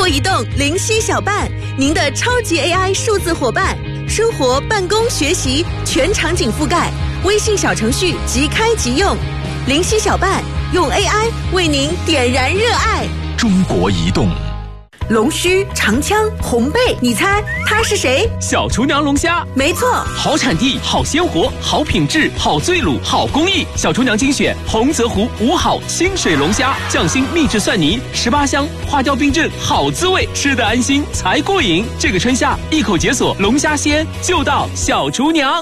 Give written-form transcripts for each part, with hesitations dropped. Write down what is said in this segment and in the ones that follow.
国移动灵犀小伴，您的超级 AI 数字伙伴，生活、办公、学习全场景覆盖，微信小程序即开即用。灵犀小伴用 AI 为您点燃热爱。 中国移动。 龙须、长枪、红背，你猜他是谁？ 小厨娘龙虾， 没错。 好产地，好鲜活，好品质，好醉卤，好工艺。小厨娘精选洪泽湖五好清水龙虾，匠心秘制蒜泥，18香，花雕冰镇，好滋味，吃得安心才过瘾。这个春夏，一口解锁龙虾鲜，就到小厨娘。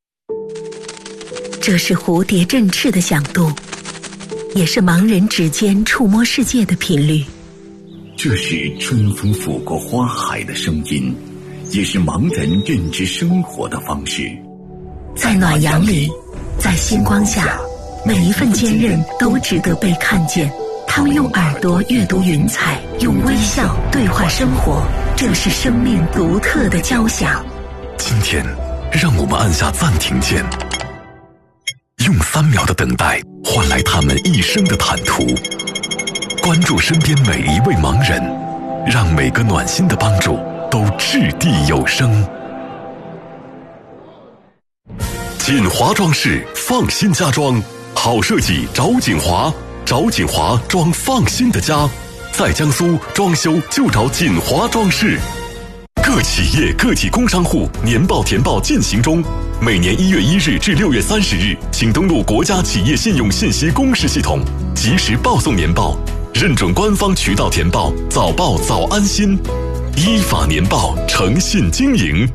这是蝴蝶振翅的响度，也是盲人指尖触摸世界的频率。 这是春风拂过花海的声音，也是盲人认知生活的方式。 在暖阳里，在星光下，每一份坚韧都值得被看见。他们用耳朵阅读云彩，用微笑对话生活，这是生命独特的交响。 今天，让我们按下暂停键，用3秒的等待换来他们一生的坦途。关注身边每一位盲人，让每个暖心的帮助都掷地有声。锦华装饰放心家装，好设计找锦华，找锦华装放心的家。在江苏装修就找锦华装饰。各企业个体工商户年报填报进行中，每年1月1日至6月30日，请登录国家企业信用信息公示系统，及时报送年报，认准官方渠道填报，早报早安心，依法年报，诚信经营。